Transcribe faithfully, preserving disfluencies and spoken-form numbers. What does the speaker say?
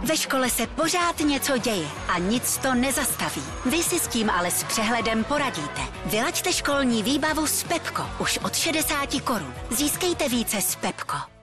Ve škole se pořád něco děje a nic to nezastaví. Vy si s tím ale s přehledem poradíte. Vylaďte školní výbavu s Pepko už od šedesáti korun. Získejte více s Pepko.